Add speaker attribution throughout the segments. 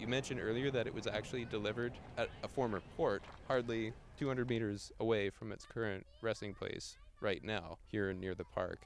Speaker 1: You mentioned earlier that it was actually delivered at a former port, hardly 200 meters away from its current resting place right now, here near the park.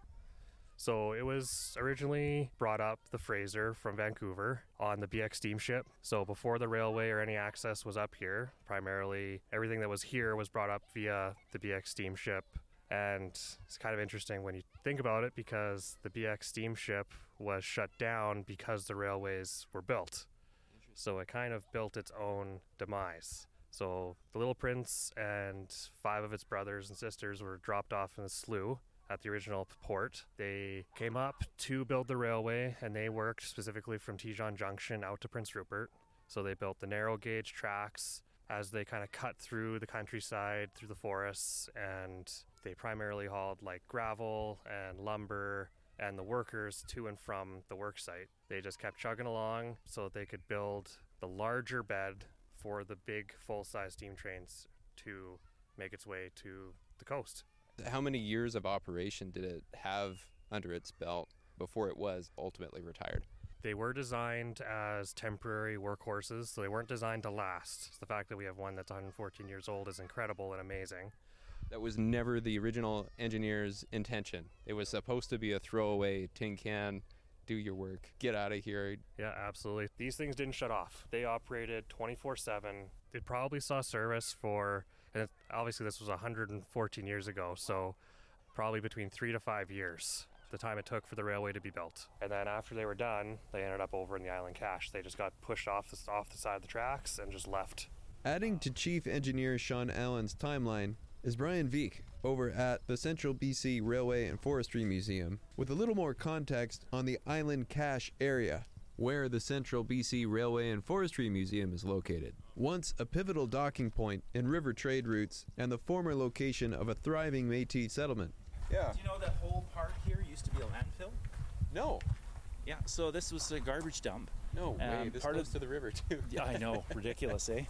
Speaker 2: So it was originally brought up the Fraser from Vancouver on the BX steamship. So before the railway or any access was up here, primarily everything that was here was brought up via the BX steamship. And it's kind of interesting when you think about it because the BX steamship was shut down because the railways were built. So it kind of built its own demise. So the Little Prince and 5 of its brothers and sisters were dropped off in the slough at the original port. They came up to build the railway, and they worked specifically from Tejon Junction out to Prince Rupert. So they built the narrow gauge tracks as they kind of cut through the countryside, through the forests, and they primarily hauled like gravel and lumber and the workers to and from the work site. They just kept chugging along so that they could build the larger bed for the big full-size steam trains to make its way to the coast.
Speaker 1: How many years of operation did it have under its belt before it was ultimately retired?
Speaker 2: They were designed as temporary workhorses, so they weren't designed to last. The fact that we have one that's 114 years old is incredible and amazing.
Speaker 1: That was never the original engineer's intention. It was supposed to be a throwaway tin can, do your work, get out of here.
Speaker 2: Yeah, absolutely. These things didn't shut off. They operated 24/7. They probably saw service for, and obviously this was 114 years ago, so probably between 3 to 5 years, the time it took for the railway to be built. And then after they were done, they ended up over in the Island Cache. They just got pushed off the side of the tracks and just left.
Speaker 1: Adding to Chief Engineer Sean Allen's timeline is Brian Veek over at the Central BC Railway and Forestry Museum with a little more context on the Island Cache area, where the Central BC Railway and Forestry Museum is located. Once a pivotal docking point in river trade routes and the former location of a thriving Métis settlement.
Speaker 3: Yeah. Do you know that whole part here used to be a landfill?
Speaker 1: No.
Speaker 3: Yeah, so this was a garbage dump.
Speaker 1: No way, this goes to the river too.
Speaker 3: Yeah, I know, ridiculous, eh?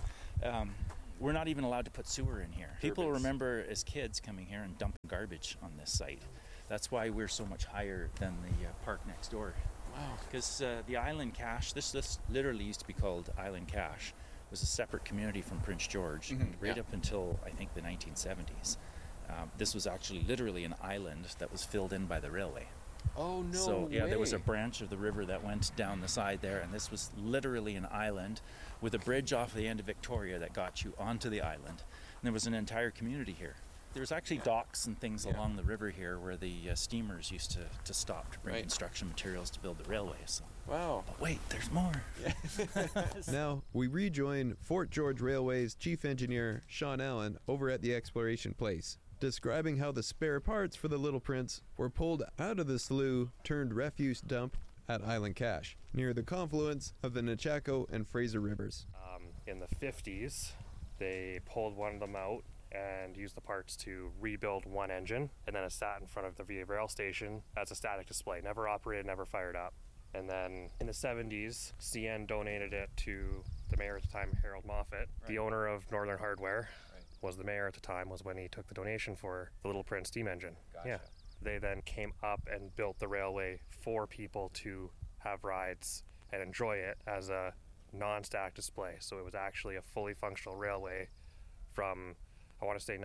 Speaker 3: We're not even allowed to put sewer in here. People remember as kids coming here and dumping garbage on this site. That's why we're so much higher than the park next door.
Speaker 1: Wow.
Speaker 3: Because the Island Cache, this literally used to be called Island Cache. It was a separate community from Prince George, up until, I think, the 1970s. This was actually literally an island that was filled in by the railway.
Speaker 1: Oh, no
Speaker 3: So, yeah,
Speaker 1: way.
Speaker 3: there was a branch of the river that went down the side there, and this was literally an island with a bridge off the end of Victoria that got you onto the island. And there was an entire community here. There was actually docks and things along the river here where the steamers used to stop to bring construction materials to build the railway. So.
Speaker 1: Wow.
Speaker 3: But wait, there's more.
Speaker 1: Now, we rejoin Fort George Railway's Chief Engineer, Sean Allen, over at the exploration place, describing how the spare parts for the Little Prince were pulled out of the slough turned refuse dump at Island Cache, near the confluence of the Nechako and Fraser rivers.
Speaker 2: In the 50s, they pulled one of them out and used the parts to rebuild one engine, and then it sat in front of the VA rail station as a static display. Never operated, never fired up. And then in the 70s, CN donated it to the mayor at the time, Harold Moffat, the owner of Northern Hardware. Was the mayor at the time, was when he took the donation for the Little Prince steam engine.
Speaker 1: Gotcha.
Speaker 2: Yeah. They then came up and built the railway for people to have rides and enjoy it as a non-static display. So it was actually a fully functional railway from, I want to say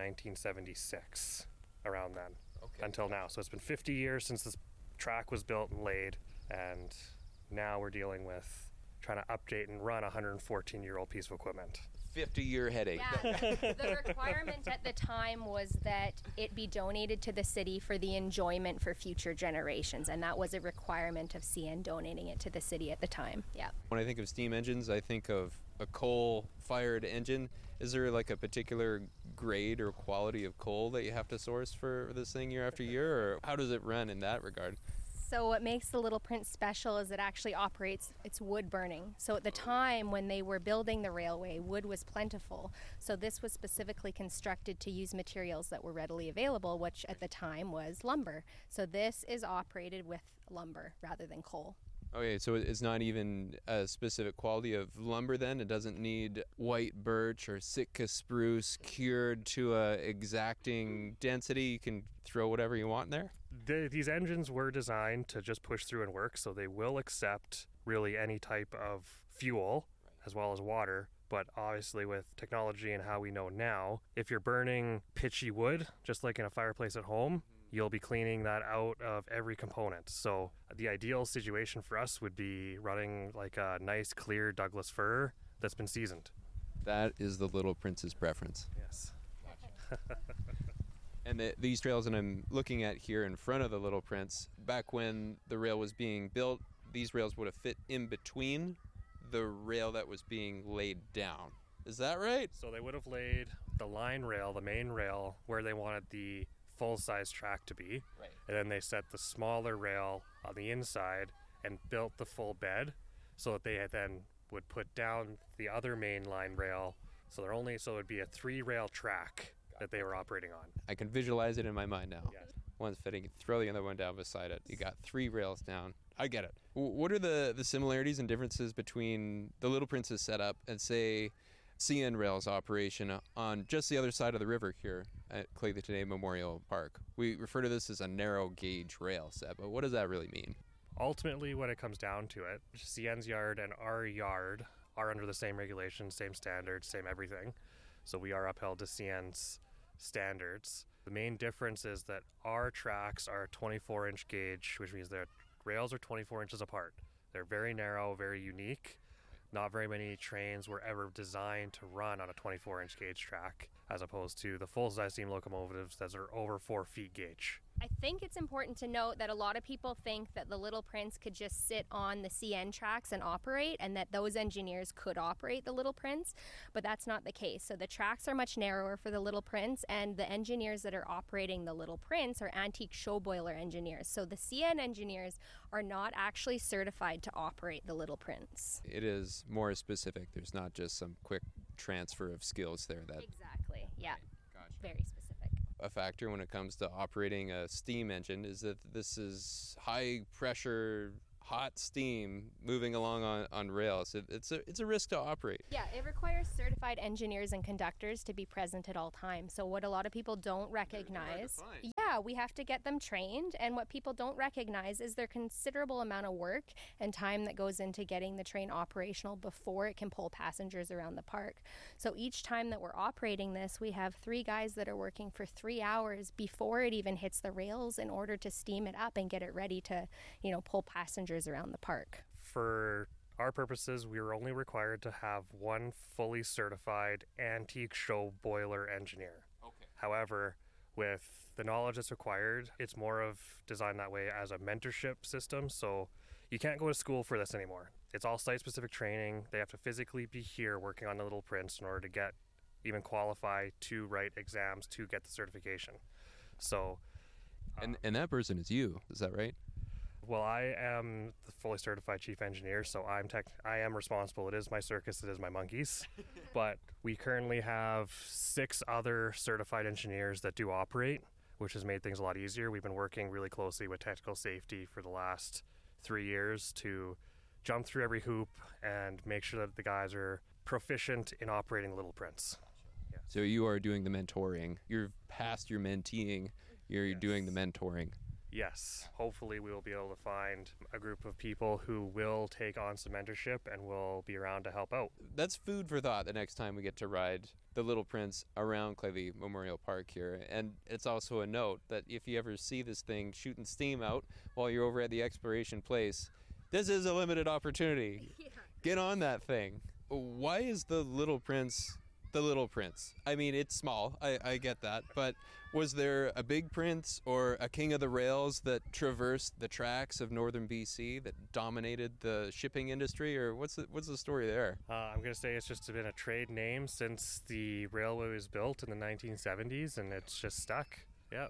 Speaker 2: 1976, around then, until now. So it's been 50 years since this track was built and laid, and now we're dealing with trying to update and run a 114-year-old piece of equipment.
Speaker 1: 50-year headache.
Speaker 4: Yeah, the requirement at the time was that it be donated to the city for the enjoyment for future generations, and that was a requirement of CN donating it to the city at the time. Yeah.
Speaker 1: When I think of steam engines, I think of a coal-fired engine. Is there like a particular grade or quality of coal that you have to source for this thing year after year, or how does it run in that regard?
Speaker 4: So what makes the Little Prince special is it actually operates, it's wood burning. So at the time when they were building the railway, wood was plentiful. So this was specifically constructed to use materials that were readily available, which at the time was lumber. So this is operated with lumber rather than coal.
Speaker 1: Okay, so it's not even a specific quality of lumber then? It doesn't need white birch or Sitka spruce cured to a exacting density? You can throw whatever you want in there?
Speaker 2: These engines were designed to just push through and work, so they will accept really any type of fuel. as well as water. But obviously with technology and how we know now, if you're burning pitchy wood, just like in a fireplace at home, you'll be cleaning that out of every component. So the ideal situation for us would be running like a nice clear Douglas fir that's been seasoned.
Speaker 1: That is the Little Prince's preference.
Speaker 2: Yes.
Speaker 1: And these trails that I'm looking at here in front of the Little Prince, back when the rail was being built, these rails would have fit in between the rail that was being laid down. Is that right?
Speaker 2: So they would have laid the line rail, the main rail, where they wanted the full-size track to be.
Speaker 1: Right.
Speaker 2: And then they set the smaller rail on the inside and built the full bed so that they then would put down the other main line rail. So it would be a 3-rail track that they were operating on.
Speaker 1: I can visualize it in my mind now.
Speaker 2: Yes.
Speaker 1: One's fitting, throw the other one down beside it. You got 3 rails down. I get it. What are the similarities and differences between the Little Prince's setup and, say, CN Rail's operation on just the other side of the river here at Clay-the-Today Memorial Park? We refer to this as a narrow gauge rail set, but what does that really mean?
Speaker 2: Ultimately, when it comes down to it, CN's yard and our yard are under the same regulations, same standards, same everything. So we are upheld to CN's standards. The main difference is that our tracks are 24-inch gauge, which means their rails are 24 inches apart. They're very narrow, very unique. Not very many trains were ever designed to run on a 24-inch gauge track, as opposed to the full-size steam locomotives that are over 4 feet gauge.
Speaker 4: I think it's important to note that a lot of people think that the Little Prince could just sit on the CN tracks and operate, and that those engineers could operate the Little Prince, but that's not the case. So the tracks are much narrower for the Little Prince, and the engineers that are operating the Little Prince are antique show boiler engineers. So the CN engineers are not actually certified to operate the Little Prince.
Speaker 1: It is more specific. There's not just some quick transfer of skills there.
Speaker 4: Exactly, yeah.
Speaker 1: Gotcha.
Speaker 4: Very specific.
Speaker 1: A factor when it comes to operating a steam engine is that this is high pressure, hot steam moving along on rails. It's a risk to operate.
Speaker 4: Yeah, it requires certified engineers and conductors to be present at all times. So what a lot of people don't recognize, we have to get them trained, and what people don't recognize is their considerable amount of work and time that goes into getting the train operational before it can pull passengers around the park. So each time that we're operating this, we have 3 guys that are working for 3 hours before it even hits the rails in order to steam it up and get it ready to, pull passengers around the park.
Speaker 2: For our purposes, we were only required to have 1 fully certified antique show boiler engineer.
Speaker 1: Okay.
Speaker 2: However, with the knowledge that's required, it's more of designed that way as a mentorship system. So you can't go to school for this anymore. It's all site-specific training. They have to physically be here working on the Little Prince in order to even qualify to write exams to get the certification. So,
Speaker 1: And that person is you, is that right?
Speaker 2: well, I am the fully certified chief engineer, so I am responsible. It is my circus, it is my monkeys. But we currently have 6 other certified engineers that do operate, which has made things a lot easier. We've been working really closely with technical safety for the last 3 years to jump through every hoop and make sure that the guys are proficient in operating Little Prince. Yeah.
Speaker 1: So you are doing the mentoring. You're past your menteeing. You're
Speaker 2: Yes.
Speaker 1: doing the mentoring.
Speaker 2: Yes, hopefully we will be able to find a group of people who will take on some mentorship and will be around to help out.
Speaker 1: That's food for thought the next time we get to ride the Little Prince around Clay Memorial Park here. And it's also a note that if you ever see this thing shooting steam out while you're over at the exploration place, this is a limited opportunity.
Speaker 4: Yeah.
Speaker 1: Get on that thing. Why is the Little Prince the Little Prince? I mean, it's small. I get that. But was there a big prince or a king of the rails that traversed the tracks of northern BC that dominated the shipping industry? Or what's the story there?
Speaker 2: I'm going to say it's just been a trade name since the railway was built in the 1970s, and it's just stuck. Yep.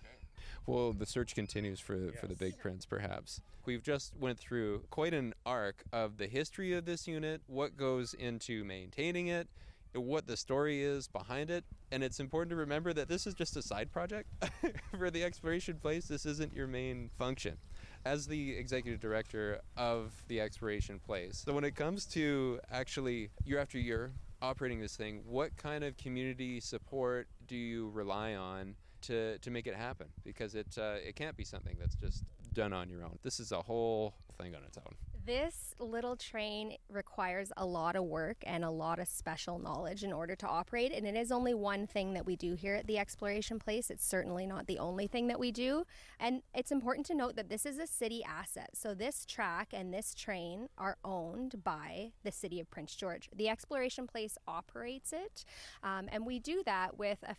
Speaker 1: Well, the search continues for the
Speaker 2: Yes.
Speaker 1: big prince, perhaps. We've just went through quite an arc of the history of this unit, what goes into maintaining it, what the story is behind it, and it's important to remember that this is just a side project for the exploration place. This isn't your main function. As the executive director of the exploration place, so when it comes to actually year after year operating this thing, what kind of community support do you rely on to make it happen? Because it can't be something that's just done on your own. This is a whole thing on its own.
Speaker 4: This little train requires a lot of work and a lot of special knowledge in order to operate, and it is only one thing that we do here at the Exploration Place. It's certainly not the only thing that we do, and it's important to note that this is a city asset. So this track and this train are owned by the City of Prince George. The Exploration Place operates it, and we do that with a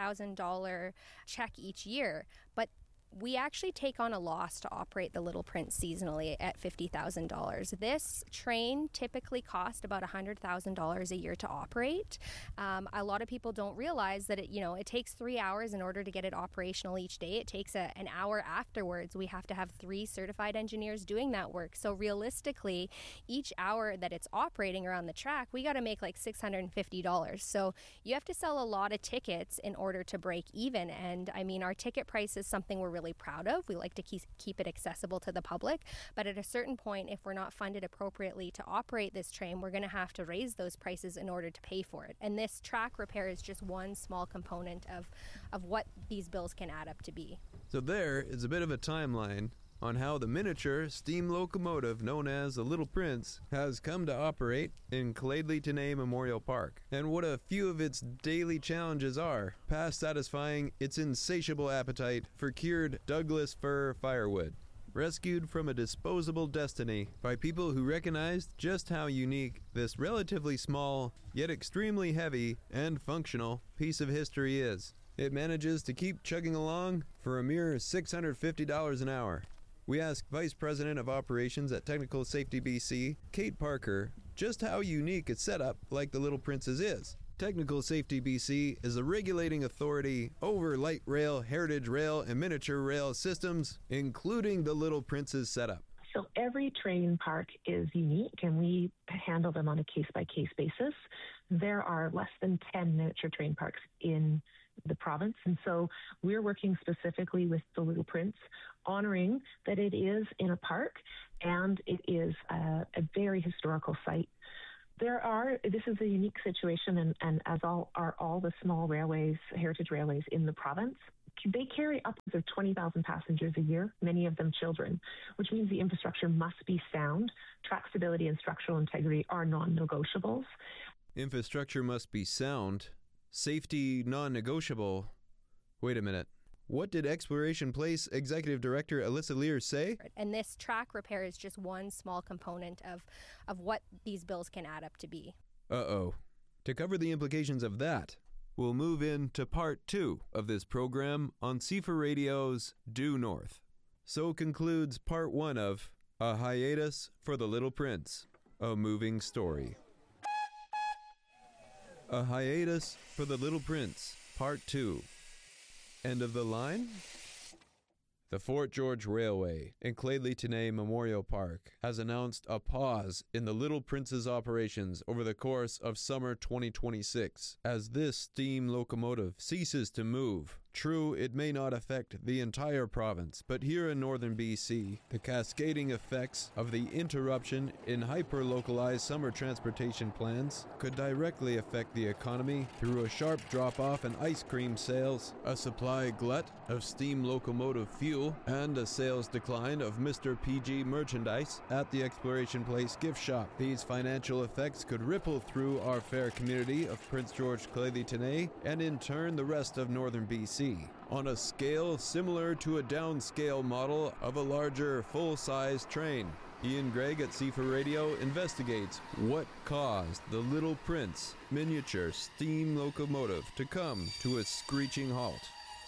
Speaker 4: $50,000 check each year, but we actually take on a loss to operate the Little Prince seasonally at $50,000. This train typically costs about $100,000 a year to operate. A lot of people don't realize that it takes 3 hours in order to get it operational each day. It takes an hour afterwards. We have to have 3 certified engineers doing that work. So realistically, each hour that it's operating around the track, we got to make like $650. So you have to sell a lot of tickets in order to break even. And I mean, our ticket price is something we're really proud of. We like to keep it accessible to the public, but at a certain point, if we're not funded appropriately to operate this train, we're going to have to raise those prices in order to pay for it. And this track repair is just one small component of what these bills can add up to be.
Speaker 1: So there is a bit of a timeline on how the miniature steam locomotive known as the Little Prince has come to operate in Cladley Tenay Memorial Park, and what a few of its daily challenges are, past satisfying its insatiable appetite for cured Douglas fir firewood, rescued from a disposable destiny by people who recognized just how unique this relatively small, yet extremely heavy and functional piece of history is. It manages to keep chugging along for a mere $650 an hour. We asked Vice President of Operations at Technical Safety BC, Kate Parker, just how unique a setup like the Little Prince's is. Technical Safety BC is a regulating authority over light rail, heritage rail, and miniature rail systems, including the Little Prince's setup.
Speaker 5: So every train park is unique, and we handle them on a case-by-case basis. There are less than 10 miniature train parks in the province, and so we're working specifically with the Little Prince, honoring that it is in a park and it is a very historical site. This is a unique situation, and as all the small railways, heritage railways in the province, they carry upwards of 20,000 passengers a year, many of them children, which means the infrastructure must be sound. Track stability and structural integrity are non-negotiables.
Speaker 1: Infrastructure must be sound. Safety non-negotiable. Wait a minute. What did Exploration Place Executive Director Alyssa Lear say?
Speaker 4: And this track repair is just one small component of what these bills can add up to be.
Speaker 1: Uh-oh. To cover the implications of that, we'll move into part 2 of this program on CFA Radio's Due North. So concludes part 1 of A Hiatus for the Little Prince, a moving story. A Hiatus for the Little Prince, Part 2. End of the line? The Fort George Railway in Cladley Tenay Memorial Park has announced a pause in the Little Prince's operations over the course of summer 2026 as this steam locomotive ceases to move. True, it may not affect the entire province, but here in northern BC, the cascading effects of the interruption in hyper-localized summer transportation plans could directly affect the economy through a sharp drop-off in ice cream sales, a supply glut of steam locomotive fuel, and a sales decline of Mr. PG merchandise at the Exploration Place gift shop. These financial effects could ripple through our fair community of Prince George Cladley Tenay and in turn the rest of northern BC. On a scale similar to a downscale model of a larger full-size train. Ian Gregg at CFA Radio investigates what caused the Little Prince miniature steam locomotive to come to a screeching halt.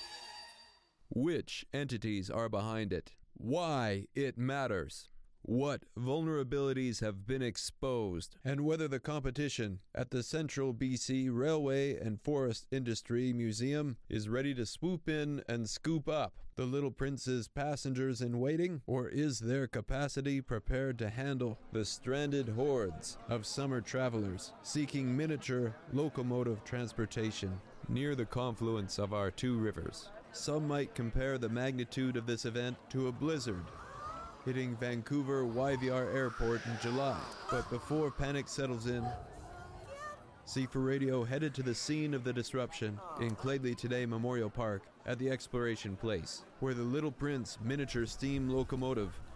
Speaker 1: Which entities are behind it? Why it matters? What vulnerabilities have been exposed, and whether the competition at the Central BC Railway and Forest Industry Museum is ready to swoop in and scoop up the Little Prince's passengers in waiting, or is their capacity prepared to handle the stranded hordes of summer travelers seeking miniature locomotive transportation near the confluence of our two rivers? Some might compare the magnitude of this event to a blizzard hitting Vancouver YVR Airport in July. But before panic settles in, CFA Radio headed to the scene of the disruption in Cladley Tenay Memorial Park at the Exploration Place, where the Little Prince miniature steam locomotive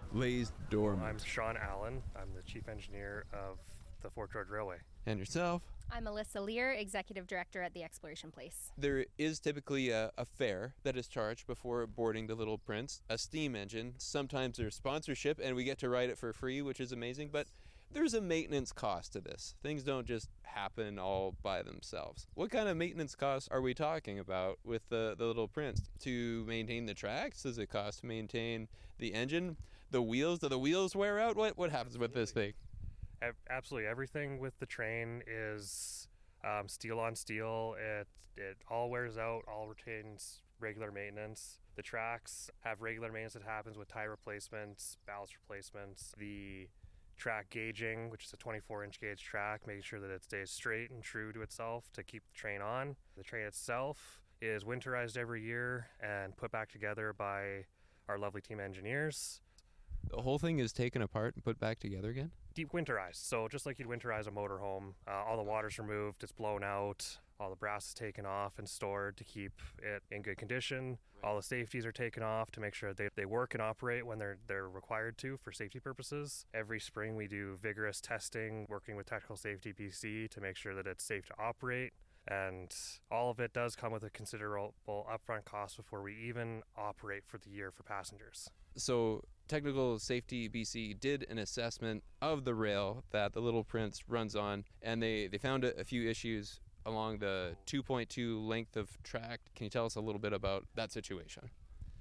Speaker 1: lays dormant.
Speaker 2: I'm Sean Allen. I'm the chief engineer of the Fort George Railway.
Speaker 1: And yourself?
Speaker 4: I'm Alyssa Lear, executive director at the Exploration Place.
Speaker 1: There is typically a fare that is charged before boarding the Little Prince, a steam engine. Sometimes there's sponsorship and we get to ride it for free, which is amazing, but there's a maintenance cost to this. Things don't just happen all by themselves. What kind of maintenance costs are we talking about with the Little Prince? To maintain the tracks? Does it cost to maintain the engine? The wheels? Do the wheels wear out? What happens with this thing?
Speaker 2: Absolutely. Everything with the train is steel on steel. It all wears out, all retains regular maintenance. The tracks have regular maintenance that happens with tire replacements, ballast replacements. The track gauging, which is a 24-inch gauge track, making sure that it stays straight and true to itself to keep the train on. The train itself is winterized every year and put back together by our lovely team engineers.
Speaker 1: The whole thing is taken apart and put back together again?
Speaker 2: Deep winterized. So just like you'd winterize a motorhome, all the water's removed, it's blown out, all the brass is taken off and stored to keep it in good condition. All the safeties are taken off to make sure they work and operate when they're required to for safety purposes. Every spring we do vigorous testing, working with Technical Safety BC to make sure that it's safe to operate. And all of it does come with a considerable upfront cost before we even operate for the year for passengers.
Speaker 1: So Technical Safety BC did an assessment of the rail that the Little Prince runs on, and they found a few issues along the 2.2 length of track. Can you tell us a little bit about that situation?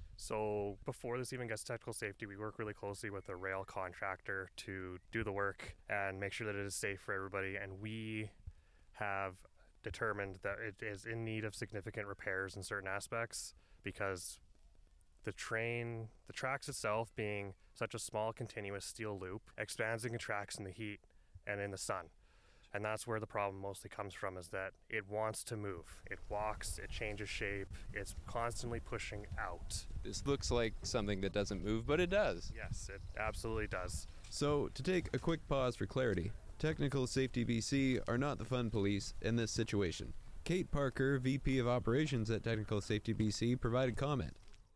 Speaker 2: So before this even gets to technical safety, we work really closely with a rail contractor to do the work and make sure that it is safe for everybody. And we have determined that it is in need of significant repairs in certain aspects because the tracks itself being such a small continuous steel loop, expands and contracts in the heat and in the sun. And that's where the problem mostly comes from, is that it wants to move. It walks, it changes shape, it's constantly pushing out.
Speaker 1: This looks like something that doesn't move, but it does.
Speaker 2: Yes, it absolutely does.
Speaker 1: So, to take a quick pause for clarity, Technical Safety BC are not the fun police in this situation. Kate Parker, VP of Operations at Technical Safety BC, provided comment.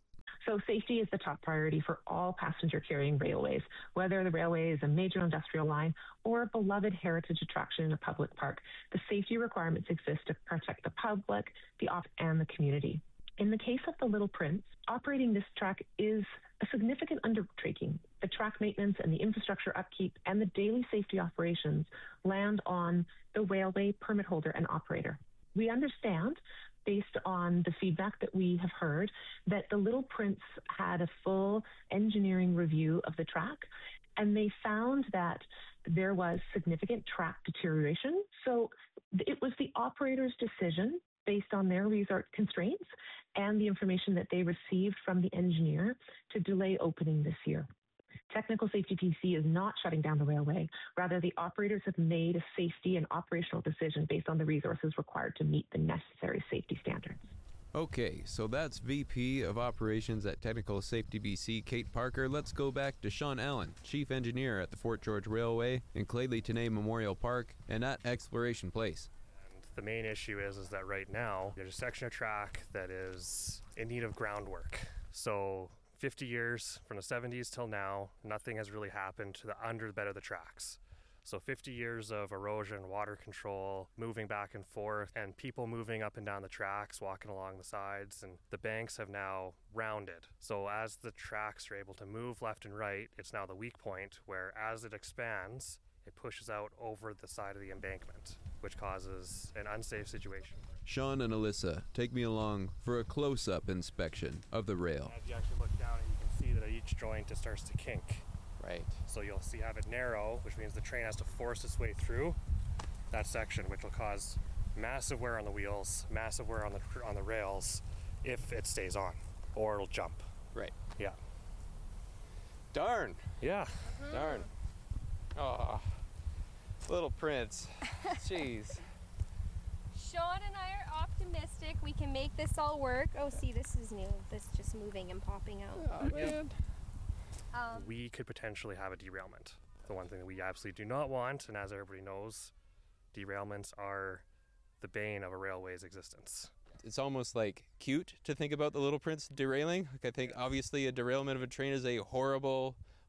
Speaker 5: So safety is the top priority for all passenger-carrying railways, whether the railway is a major industrial line or a beloved heritage attraction in a public park. The safety requirements exist to protect the public, and the community. In the case of the Little Prince, operating this track is a significant undertaking. The track maintenance and the infrastructure upkeep and the daily safety operations land on the railway permit holder and operator. We understand, based on the feedback that we have heard, that the Little Prince had a full engineering review of the track, and they found that there was significant track deterioration. So it was the operator's decision, based on their resource constraints and the information that they received from the engineer, to delay opening this year. Technical Safety BC is not shutting down the railway. Rather, the operators have made a safety and operational decision based on the resources required to meet the necessary safety standards.
Speaker 1: Okay, so that's VP of Operations at Technical Safety BC, Kate Parker. Let's go back to Sean Allen, Chief Engineer at the Fort George Railway in Cladley-Tenay Memorial Park and at Exploration Place.
Speaker 2: And the main issue is that right now there's a section of track that is in need of groundwork. So 50 years from the 70s till now, nothing has really happened to the under the bed of the tracks. So 50 years of erosion, water control, moving back and forth, and people moving up and down the tracks, walking along the sides, and the banks have now rounded. So as the tracks are able to move left and right, it's now the weak point where as it expands, it pushes out over the side of the embankment, which causes an unsafe situation.
Speaker 1: Sean and Alyssa, take me along for a close-up inspection of the rail.
Speaker 2: As you actually look down, you can see that at each joint it starts to kink.
Speaker 1: Right.
Speaker 2: So you'll have it narrow, which means the train has to force its way through that section, which will cause massive wear on the wheels, massive wear on the rails if it stays on, or it'll jump.
Speaker 1: Right.
Speaker 2: Yeah.
Speaker 1: Darn.
Speaker 2: Yeah.
Speaker 1: Darn. Oh, Little Prince. Jeez.
Speaker 4: Sean and I are optimistic we can make this all work. Oh, see, this is new. This is just moving and popping out.
Speaker 1: Oh, man.
Speaker 2: We could potentially have a derailment. The one thing that we absolutely do not want, and as everybody knows, derailments are the bane of a railway's existence.
Speaker 1: It's almost like cute to think about the Little Prince derailing. Like, I think obviously a derailment of a train is a horrible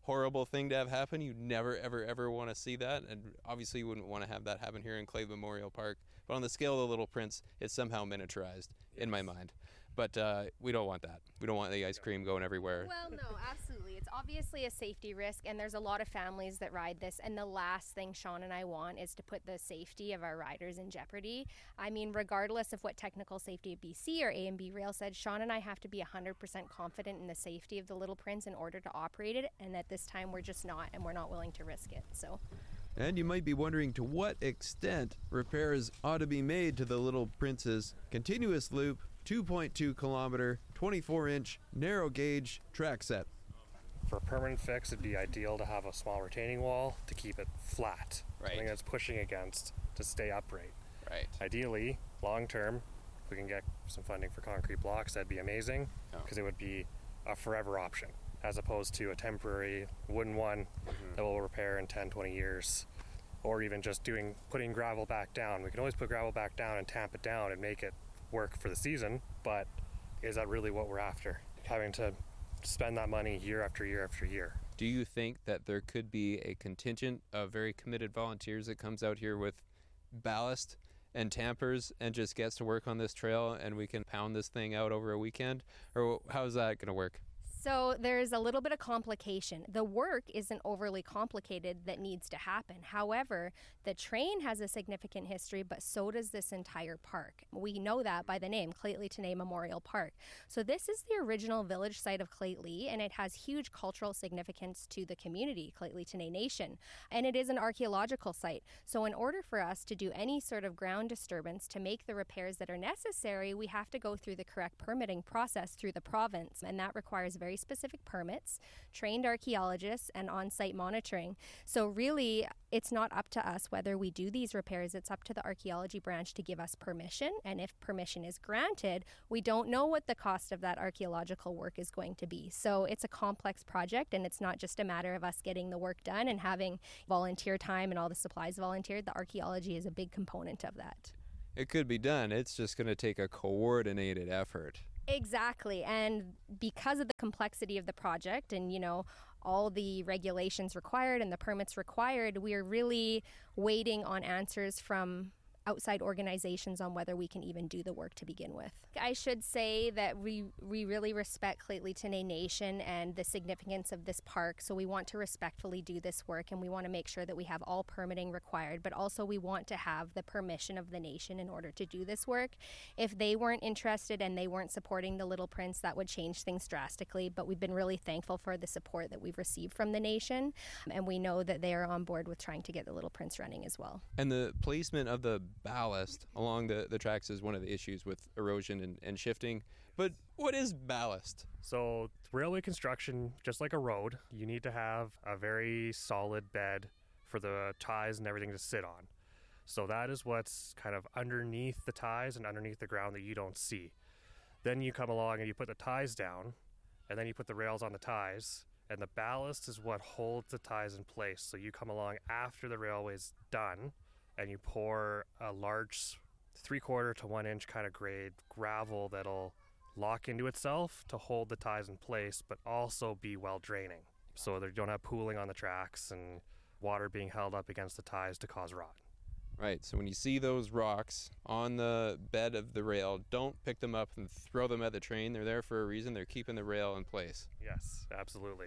Speaker 6: horrible thing to have happen. You never, ever, ever want to see that. And obviously you wouldn't want to have that happen here in Clay Memorial Park. But on the scale of the Little Prince, it's somehow miniaturized in my mind. But we don't want that. We don't want the ice cream going everywhere.
Speaker 4: Well, no, absolutely. It's obviously a safety risk, and there's a lot of families that ride this. And the last thing Sean and I want is to put the safety of our riders in jeopardy. I mean, regardless of what Technical Safety of BC or A&B Rail said, Sean and I have to be 100% confident in the safety of the Little Prince in order to operate it. And at this time, we're just not, and we're not willing to risk it. So.
Speaker 1: And you might be wondering to what extent repairs ought to be made to the Little Prince's continuous loop 2.2 kilometer, 24-inch, narrow gauge track set.
Speaker 2: For a permanent fix, it'd be ideal to have a small retaining wall to keep it flat.
Speaker 6: Right.
Speaker 2: Something that's pushing against to stay upright.
Speaker 6: Right.
Speaker 2: Ideally, long term, if we can get some funding for concrete blocks, that'd be amazing, because it would be a forever option, as opposed to a temporary wooden one that will repair in 10, 20 years. Or even just putting gravel back down. We can always put gravel back down and tamp it down and make it work for the season, but is that really what we're after? Having to spend that money year after year after year.
Speaker 6: Do you think that there could be a contingent of very committed volunteers that comes out here with ballast and tampers and just gets to work on this trail and we can pound this thing out over a weekend? Or how's that going to work?
Speaker 4: So there's a little bit of complication. The work isn't overly complicated that needs to happen. However, the train has a significant history, but so does this entire park. We know that by the name, Claytley Tenay Memorial Park. So this is the original village site of Claytley, and it has huge cultural significance to the community, Claytley Tenay Nation. And it is an archaeological site. So in order for us to do any sort of ground disturbance to make the repairs that are necessary, we have to go through the correct permitting process through the province, and that requires very specific permits, trained archaeologists, and on-site monitoring. So really, it's not up to us whether we do these repairs. It's up to the archaeology branch to give us permission. And if permission is granted, we don't know what the cost of that archaeological work is going to be. So it's a complex project, and it's not just a matter of us getting the work done and having volunteer time and all the supplies volunteered. The archaeology is a big component of that.
Speaker 6: It could be done. It's just going to take a coordinated effort.
Speaker 4: Exactly. And because of the complexity of the project and, all the regulations required and the permits required, we are really waiting on answers from outside organizations on whether we can even do the work to begin with. I should say that we really respect Claytley Tenay Nation and the significance of this park, so we want to respectfully do this work, and we want to make sure that we have all permitting required, but also we want to have the permission of the nation in order to do this work. If they weren't interested and they weren't supporting the Little Prince, that would change things drastically, but we've been really thankful for the support that we've received from the nation, and we know that they are on board with trying to get the Little Prince running as well.
Speaker 6: And the placement of the ballast along the tracks is one of the issues with erosion and shifting. But what is ballast?
Speaker 2: So railway construction, just like a road, you need to have a very solid bed for the ties and everything to sit on. So that is what's kind of underneath the ties and underneath the ground that you don't see. Then you come along and you put the ties down, and then you put the rails on the ties, and the ballast is what holds the ties in place. So you come along after the railway's done, and you pour a large 3/4 to 1 inch kind of grade gravel that'll lock into itself to hold the ties in place, but also be well draining. So that you don't have pooling on the tracks and water being held up against the ties to cause rot.
Speaker 6: Right, so when you see those rocks on the bed of the rail, don't pick them up and throw them at the train. They're there for a reason. They're keeping the rail in place.
Speaker 2: Yes, absolutely.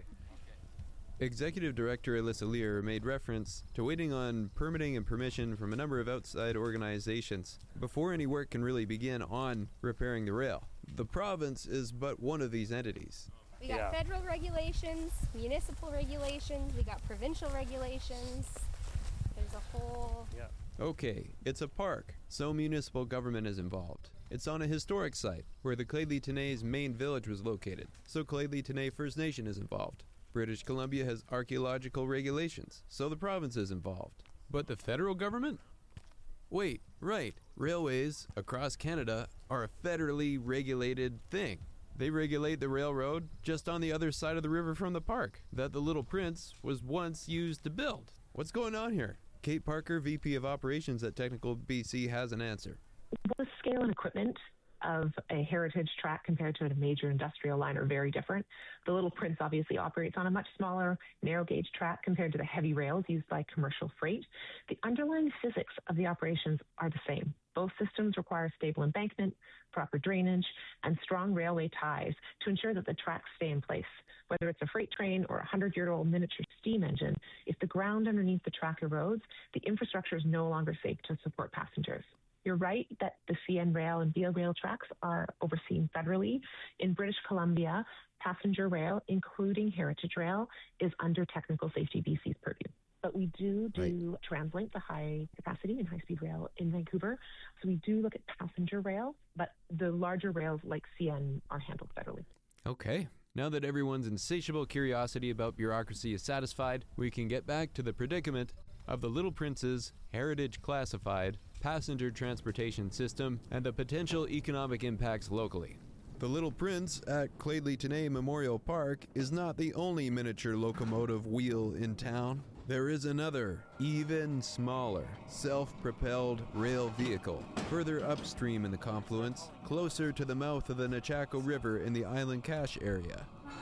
Speaker 1: Executive Director Alyssa Lear made reference to waiting on permitting and permission from a number of outside organizations before any work can really begin on repairing the rail. The province is but one of these entities.
Speaker 4: We got federal regulations, municipal regulations, we got provincial regulations. There's a whole...
Speaker 1: Okay, it's a park, so municipal government is involved. It's on a historic site where the Claytley Tenay's main village was located, so Claytley Tenay First Nation is involved. British Columbia has archaeological regulations, so the province is involved. But the federal government? Wait, right. Railways across Canada are a federally regulated thing. They regulate the railroad just on the other side of the river from the park that the Little Prince was once used to build. What's going on here? Kate Parker, VP of Operations at Technical BC, has an answer.
Speaker 5: The scale and equipment of a heritage track compared to a major industrial line are very different. The Little Prince obviously operates on a much smaller, narrow gauge track compared to the heavy rails used by commercial freight. The underlying physics of the operations are the same. Both systems require stable embankment, proper drainage, and strong railway ties to ensure that the tracks stay in place. Whether it's a freight train or a 100-year-old miniature steam engine, if the ground underneath the track erodes, the infrastructure is no longer safe to support passengers. You're right that the CN Rail and Via Rail tracks are overseen federally. In British Columbia, passenger rail, including Heritage Rail, is under Technical Safety BC's purview. But we do TransLink, the high capacity and high speed rail in Vancouver. So we do look at passenger rail, but the larger rails like CN are handled federally.
Speaker 1: Okay. Now that everyone's insatiable curiosity about bureaucracy is satisfied, we can get back to the predicament of the Little Prince's heritage classified passenger transportation system and the potential economic impacts locally. The Little Prince at Cladely Tenay Memorial Park is not the only miniature locomotive wheel in town. There is another, even smaller, self-propelled rail vehicle further upstream in the confluence, closer to the mouth of the Nechako River in the Island Cache area.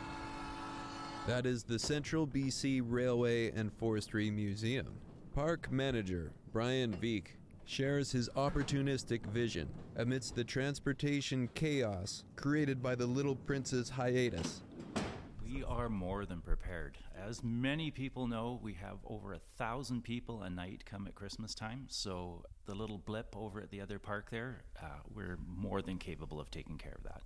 Speaker 1: That is the Central BC Railway and Forestry Museum. Park manager Brian Veek shares his opportunistic vision amidst the transportation chaos created by the Little Prince's hiatus.
Speaker 3: We are more than prepared. As many people know, we have over 1,000 people a night come at Christmas time. So the little blip over at the other park there, we're more than capable of taking care of that.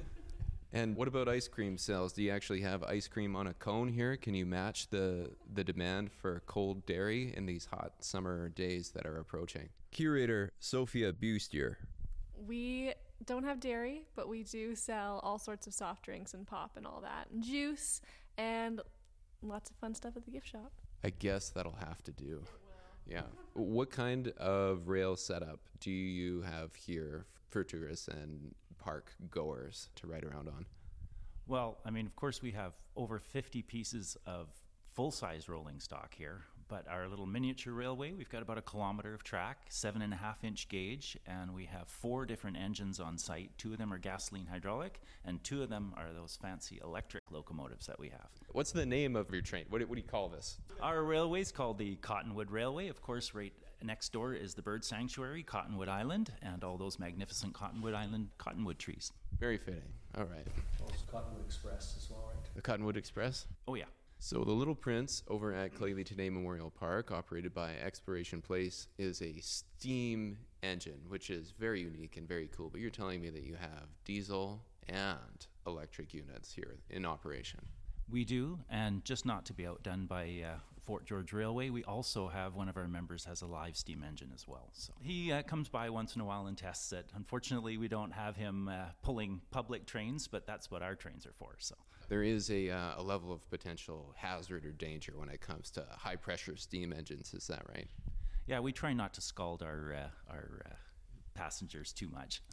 Speaker 6: And what about ice cream sales? Do you actually have ice cream on a cone here? Can you match the demand for cold dairy in these hot summer days that are approaching?
Speaker 1: Curator Sophia Bustier.
Speaker 7: We don't have dairy, but we do sell all sorts of soft drinks and pop and all that, and juice, and lots of fun stuff at the gift shop.
Speaker 6: I guess that'll have to do. Yeah. What kind of rail setup do you have here for tourists and park goers to ride around on?
Speaker 3: Well, I mean, of course, we have over 50 pieces of full-size rolling stock here, but our little miniature railway, we've got about 1 kilometer of track, 7.5-inch gauge, and we have 4 different engines on site. 2 of them are gasoline hydraulic, and 2 of them are those fancy electric locomotives that we have.
Speaker 6: What's the name of your train? What do you call this?
Speaker 3: Our railway's called the Cottonwood Railway. Of course, right next door is the bird sanctuary, Cottonwood Island, and all those magnificent Cottonwood Island cottonwood trees.
Speaker 6: Very fitting. All right.
Speaker 8: Also Cottonwood Express as well, right?
Speaker 6: The Cottonwood Express?
Speaker 3: Oh, yeah.
Speaker 6: So the Little Prince over at Cladely Tenay Memorial Park, operated by Exploration Place, is a steam engine, which is very unique and very cool. But you're telling me that you have diesel and electric units here in operation.
Speaker 3: We do, and just not to be outdone by Fort George Railway, we also have one of our members has a live steam engine as well. So he comes by once in a while and tests it. Unfortunately, we don't have him pulling public trains, but that's what our trains are for. So
Speaker 6: there is a level of potential hazard or danger when it comes to high-pressure steam engines. Is that right?
Speaker 3: Yeah, we try not to scald our passengers too much.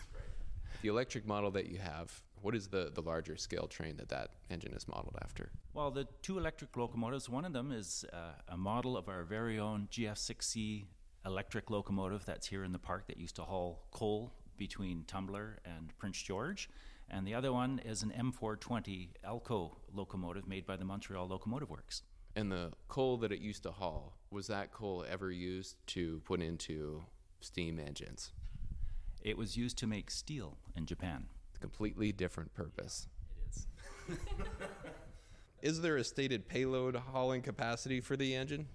Speaker 6: The electric model that you have, what is the larger scale train that engine is modeled after?
Speaker 3: Well, the 2 electric locomotives, one of them is a model of our very own GF6C electric locomotive that's here in the park that used to haul coal between Tumbler and Prince George. And the other one is an M420 Elco locomotive made by the Montreal Locomotive Works.
Speaker 6: And the coal that it used to haul, was that coal ever used to put into steam engines?
Speaker 3: It was used to make steel in Japan.
Speaker 6: Completely different purpose.
Speaker 3: It is.
Speaker 6: Is there a stated payload hauling capacity for the engine?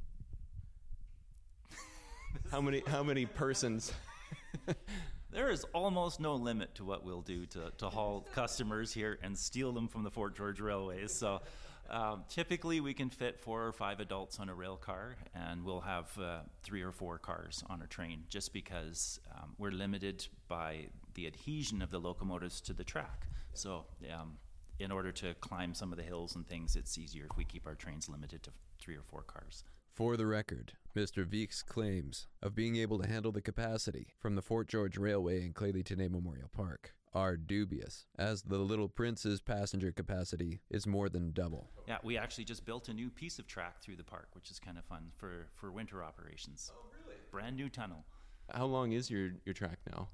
Speaker 6: How many persons?
Speaker 3: There is almost no limit to what we'll do to haul customers here and steal them from the Fort George Railways. So typically we can fit 4 or 5 adults on a rail car, and we'll have 3 or 4 cars on a train just because we're limited by the adhesion of the locomotives to the track. So in order to climb some of the hills and things, it's easier if we keep our trains limited to 3 or 4 cars.
Speaker 1: For the record, Mr. Veek's claims of being able to handle the capacity from the Fort George Railway and Cladely Tenay Memorial Park are dubious, as the Little Prince's passenger capacity is more than double.
Speaker 3: Yeah, we actually just built a new piece of track through the park, which is kind of fun for winter operations. Oh, really? Brand new tunnel.
Speaker 6: How long is your track now?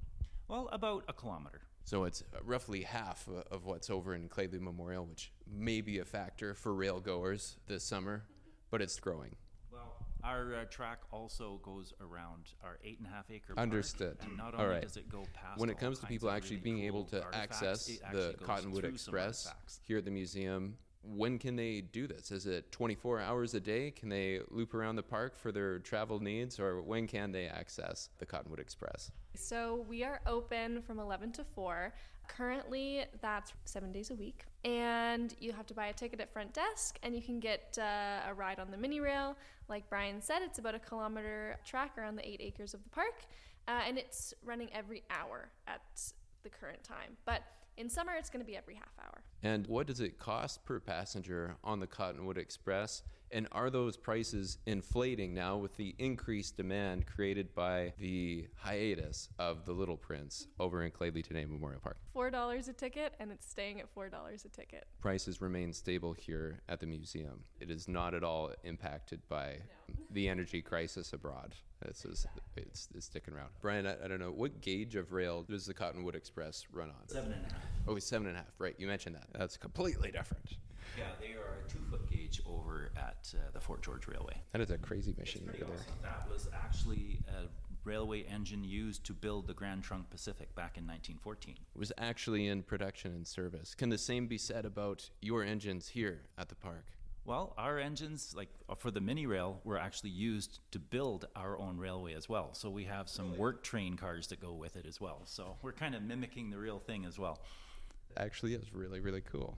Speaker 3: Well, about a kilometer.
Speaker 6: So it's roughly half of what's over in Clayley Memorial, which may be a factor for rail goers this summer, but it's growing.
Speaker 3: Well, our track also goes around our 8.5 acre park.
Speaker 6: Understood.
Speaker 3: And not
Speaker 6: All
Speaker 3: only
Speaker 6: right.
Speaker 3: does it go past
Speaker 6: When it
Speaker 3: all
Speaker 6: comes to
Speaker 3: kinds
Speaker 6: people
Speaker 3: of
Speaker 6: actually
Speaker 3: really
Speaker 6: being
Speaker 3: cool
Speaker 6: able to
Speaker 3: artifacts,
Speaker 6: access
Speaker 3: it actually
Speaker 6: the
Speaker 3: goes
Speaker 6: Cottonwood
Speaker 3: through some
Speaker 6: Express
Speaker 3: artifacts.
Speaker 6: here at the museum, when can they do this? Is it 24 hours a day? Can they loop around the park for their travel needs, or when can they access the Cottonwood Express?
Speaker 7: So we are open from 11 to 4. Currently, that's 7 days a week. And you have to buy a ticket at front desk, and you can get a ride on the mini rail. Like Brian said, it's about a kilometer track around the 8 acres of the park. And it's running every hour at the current time. But in summer, it's going to be every half hour.
Speaker 6: And what does it cost per passenger on the Cottonwood Express? And are those prices inflating now with the increased demand created by the hiatus of the Little Prince over in Clayley Today Memorial Park?
Speaker 7: $4 a ticket, and it's staying at $4 a ticket.
Speaker 6: Prices remain stable here at the museum. It is not at all impacted by the energy crisis abroad. It's sticking around. Brian, I don't know, what gauge of rail does the Cottonwood Express run on?
Speaker 3: 7.5.
Speaker 6: Oh, 7.5, right, you mentioned that. That's completely different.
Speaker 3: Yeah, they are a 2-foot gauge over at the Fort George Railway.
Speaker 6: That is a crazy machine over there.
Speaker 3: Awesome. That was actually a railway engine used to build the Grand Trunk Pacific back in 1914.
Speaker 6: It was actually in production and service. Can the same be said about your engines here at the park?
Speaker 3: Well, our engines, like for the mini rail, were actually used to build our own railway as well. So we have some work train cars that go with it as well. So we're kind of mimicking the real thing as well.
Speaker 6: Actually, it's really, really cool.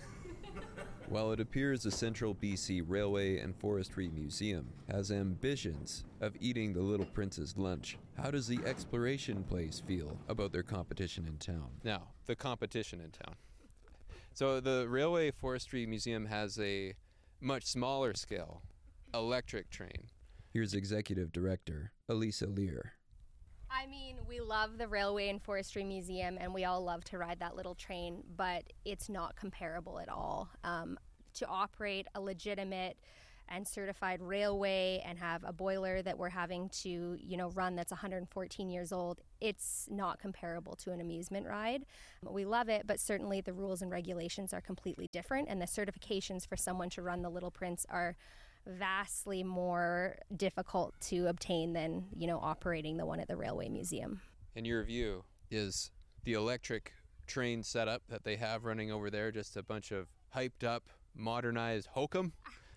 Speaker 1: While it appears the Central BC Railway and Forestry Museum has ambitions of eating the Little Prince's lunch, how does the exploration place feel about their competition in town?
Speaker 6: Now, the competition in town. So the Railway Forestry Museum has a much smaller scale electric train.
Speaker 1: Here's Executive Director Elisa Lear.
Speaker 4: I mean, we love the Railway and Forestry Museum, and we all love to ride that little train, but it's not comparable at all. To operate a legitimate and certified railway and have a boiler that we're having to, run that's 114 years old, it's not comparable to an amusement ride. We love it, but certainly the rules and regulations are completely different, and the certifications for someone to run the Little Prince are vastly more difficult to obtain than, operating the one at the Railway Museum.
Speaker 6: In your view, is the electric train setup that they have running over there just a bunch of hyped up, modernized hokum?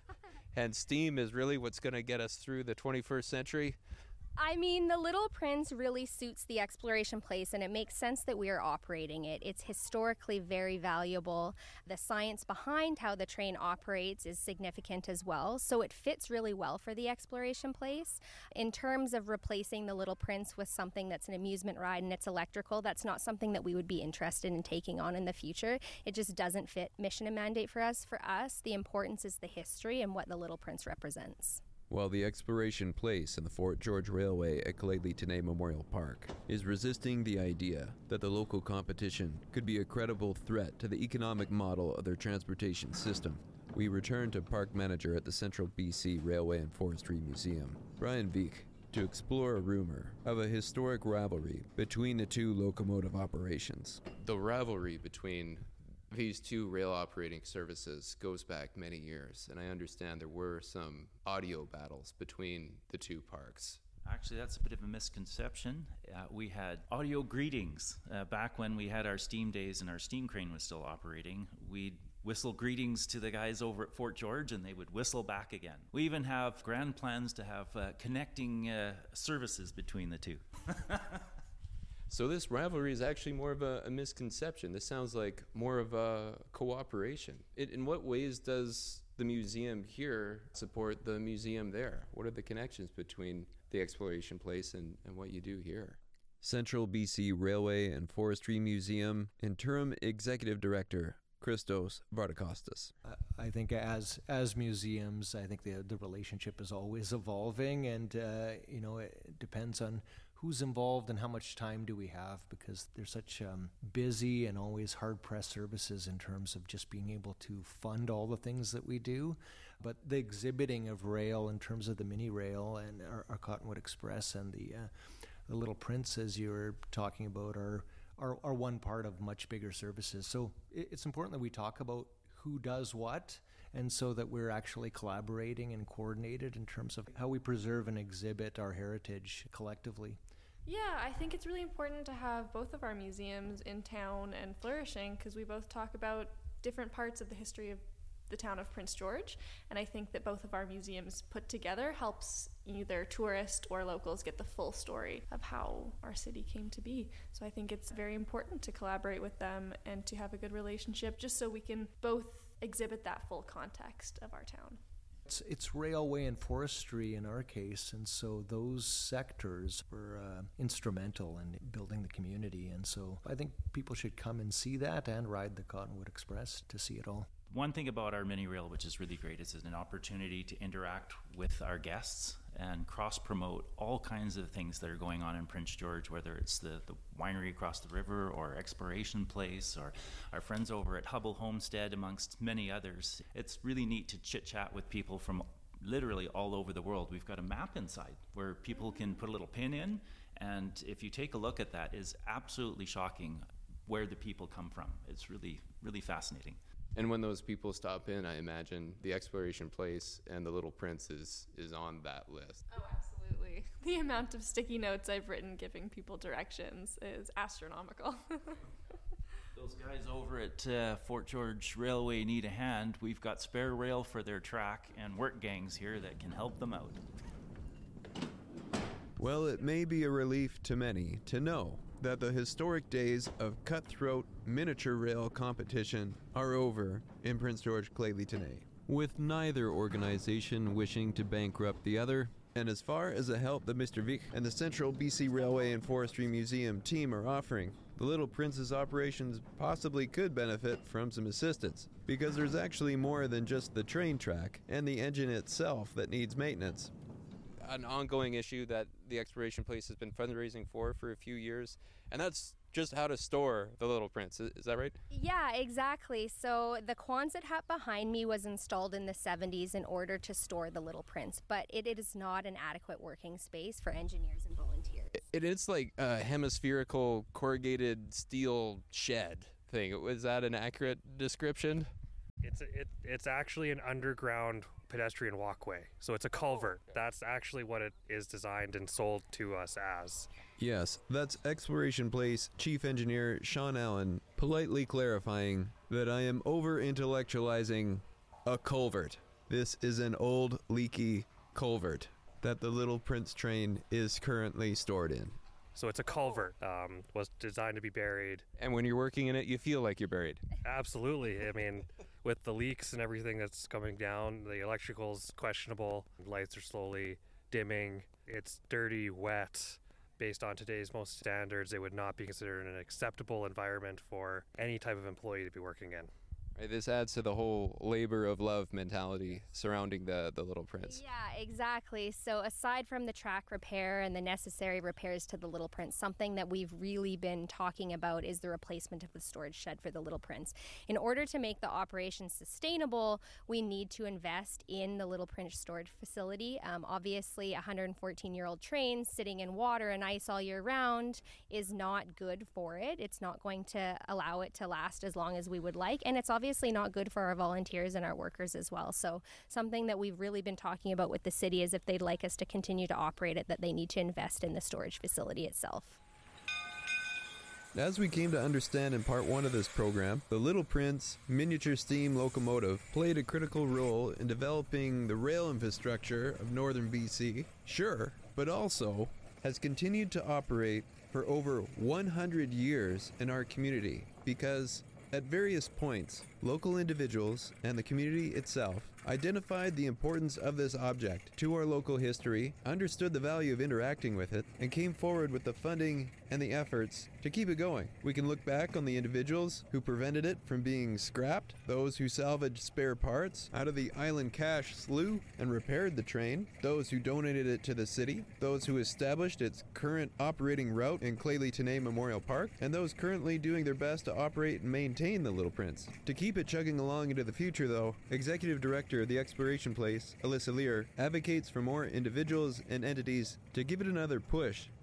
Speaker 6: And steam is really what's going to get us through the 21st century?
Speaker 4: I mean, the Little Prince really suits the exploration place, and it makes sense that we are operating it. It's historically very valuable. The science behind how the train operates is significant as well, so it fits really well for the exploration place. In terms of replacing the Little Prince with something that's an amusement ride and it's electrical, that's not something that we would be interested in taking on in the future. It just doesn't fit mission and mandate for us. For us, the importance is the history and what the Little Prince represents.
Speaker 1: While the exploration place in the Fort George Railway at Clayley Today Memorial Park is resisting the idea that the local competition could be a credible threat to the economic model of their transportation system, we return to park manager at the Central BC Railway and Forestry Museum, Brian Veek, to explore a rumor of a historic rivalry between the two locomotive operations.
Speaker 6: The rivalry between these two rail operating services goes back many years, and I understand there were some audio battles between the two parks.
Speaker 3: Actually, that's a bit of a misconception. We had audio greetings back when we had our steam days and our steam crane was still operating. We'd whistle greetings to the guys over at Fort George, and they would whistle back again. We even have grand plans to have connecting services between the two.
Speaker 6: So this rivalry is actually more of a misconception. This sounds like more of a cooperation. In what ways does the museum here support the museum there? What are the connections between the exploration place and what you do here?
Speaker 1: Central BC Railway and Forestry Museum Interim Executive Director Christos Vardakostas.
Speaker 8: I think as museums, I think the relationship is always evolving, and it depends on who's involved and how much time do we have, because there's such busy and always hard-pressed services in terms of just being able to fund all the things that we do. But the exhibiting of rail in terms of the mini rail and our Cottonwood Express and the The Little Prince, as you're talking about, are one part of much bigger services. So it's important that we talk about who does what, and so that we're actually collaborating and coordinated in terms of how we preserve and exhibit our heritage collectively.
Speaker 7: Yeah, I think it's really important to have both of our museums in town and flourishing, because we both talk about different parts of the history of the town of Prince George, and I think that both of our museums put together helps either tourists or locals get the full story of how our city came to be. So I think it's very important to collaborate with them and to have a good relationship, just so we can both exhibit that full context of our town.
Speaker 8: It's railway and forestry in our case, and so those sectors were instrumental in building the community, and so I think people should come and see that and ride the Cottonwood Express to see it all.
Speaker 3: One thing about our mini rail, which is really great, is an opportunity to interact with our guests and cross-promote all kinds of things that are going on in Prince George, whether it's the winery across the river or Exploration Place or our friends over at Hubble Homestead, amongst many others. It's really neat to chit-chat with people from literally all over the world. We've got a map inside where people can put a little pin in, and if you take a look at that, it's absolutely shocking where the people come from. It's really, really fascinating.
Speaker 6: And when those people stop in, I imagine the Exploration Place and the Little Prince is on that list.
Speaker 7: Oh, absolutely. The amount of sticky notes I've written giving people directions is astronomical.
Speaker 3: Those guys over at Fort George Railway need a hand. We've got spare rail for their track and work gangs here that can help them out.
Speaker 1: Well, it may be a relief to many to know that the historic days of cutthroat miniature rail competition are over in Prince George Clay-Leetonais, with neither organization wishing to bankrupt the other. And as far as the help that Mr. Vick and the Central BC Railway and Forestry Museum team are offering, the Little Prince's operations possibly could benefit from some assistance, because there's actually more than just the train track and the engine itself that needs maintenance.
Speaker 6: An ongoing issue that the Exploration Place has been fundraising for a few years, and that's just how to store the Little Prince. Is that right?
Speaker 4: Yeah, exactly. So the Quonset hut behind me was installed in the 70s in order to store the Little Prince, but it is not an adequate working space for engineers and volunteers.
Speaker 6: It is like a hemispherical corrugated steel shed thing. Was that an accurate description?
Speaker 2: It's actually an underground pedestrian walkway. So it's a culvert. That's actually what it is designed and sold to us as.
Speaker 1: Yes, that's Exploration Place Chief Engineer Sean Allen politely clarifying that I am over-intellectualizing a culvert. This is an old, leaky culvert that the Little Prince train is currently stored in.
Speaker 2: So it's a culvert, was designed to be buried.
Speaker 6: And when you're working in it, you feel like you're buried.
Speaker 2: Absolutely. I mean, with the leaks and everything that's coming down, the electrical's questionable, lights are slowly dimming, it's dirty, wet. Based on today's most standards, it would not be considered an acceptable environment for any type of employee to be working in.
Speaker 6: Right, this adds to the whole labor of love mentality surrounding the Little Prince.
Speaker 4: Yeah, exactly. So aside from the track repair and the necessary repairs to the Little Prince, something that we've really been talking about is the replacement of the storage shed for the Little Prince. In order to make the operation sustainable, we need to invest in the Little Prince storage facility. Obviously, a 114-year-old train sitting in water and ice all year round is not good for it. It's not going to allow it to last as long as we would like, and it's obviously not good for our volunteers and our workers as well. So something that we've really been talking about with the city is if they'd like us to continue to operate it, that they need to invest in the storage facility itself.
Speaker 1: As we came to understand in part 1 of this program, the Little Prince miniature steam locomotive played a critical role in developing the rail infrastructure of northern BC, sure, but also has continued to operate for over 100 years in our community because at various points, local individuals and the community itself identified the importance of this object to our local history, understood the value of interacting with it, and came forward with the funding and the efforts to keep it going. We can look back on the individuals who prevented it from being scrapped, those who salvaged spare parts out of the Island Cache slough and repaired the train, those who donated it to the city, those who established its current operating route in Clay-Leetonais Memorial Park, and those currently doing their best to operate and maintain the Little Prince. To keep it chugging along into the future, though, Executive Director of the Exploration Place, Alyssa Lear, advocates for more individuals and entities to give it another push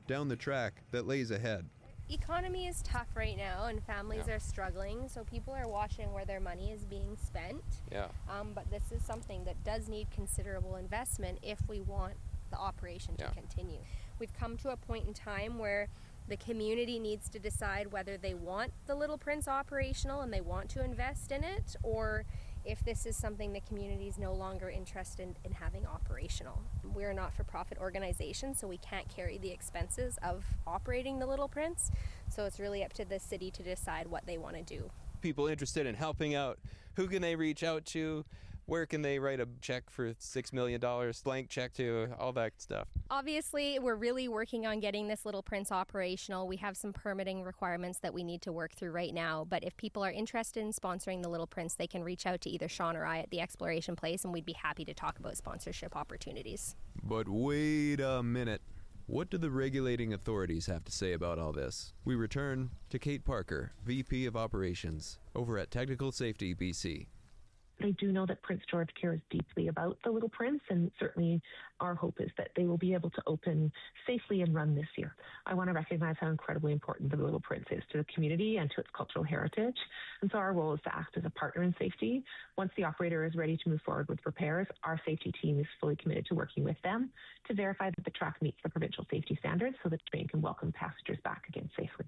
Speaker 1: down the track that lays ahead.
Speaker 4: Economy is tough right now and families are struggling, so people are watching where their money is being spent.
Speaker 6: Yeah.
Speaker 4: But this is something that does need considerable investment if we want the operation to continue. We've come to a point in time where the community needs to decide whether they want the Little Prince operational and they want to invest in it, or if this is something the community is no longer interested in having operational. We're a not-for-profit organization, so we can't carry the expenses of operating the Little Prince, so it's really up to the city to decide what they want to do.
Speaker 6: People interested in helping out, who can they reach out to? Where can they write a check for $6 million, blank check to, all that stuff?
Speaker 4: Obviously, we're really working on getting this Little Prince operational. We have some permitting requirements that we need to work through right now, but if people are interested in sponsoring the Little Prince, they can reach out to either Sean or I at the Exploration Place, and we'd be happy to talk about sponsorship opportunities.
Speaker 1: But wait a minute. What do the regulating authorities have to say about all this? We return to Kate Parker, VP of Operations, over at Technical Safety BC.
Speaker 5: I do know that Prince George cares deeply about the Little Prince, and certainly our hope is that they will be able to open safely and run this year. I want to recognize how incredibly important the Little Prince is to the community and to its cultural heritage. And so our role is to act as a partner in safety. Once the operator is ready to move forward with repairs, our safety team is fully committed to working with them to verify that the track meets the provincial safety standards so that the train can welcome passengers back again safely.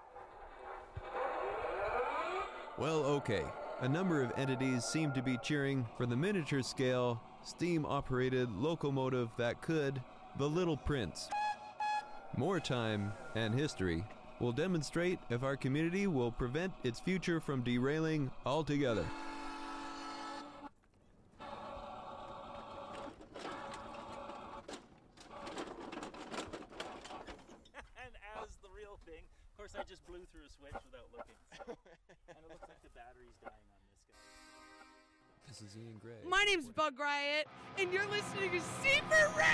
Speaker 1: Well, okay. A number of entities seem to be cheering for the miniature scale, steam-operated locomotive that could, the Little Prince. More time and history will demonstrate if our community will prevent its future from derailing altogether.
Speaker 3: And as the real thing, of course I just blew through a switch without looking. And it looks like the battery's dying on this guy.
Speaker 1: This is Ian Gray.
Speaker 9: My name's Bug Riot, and you're listening to Super Radio!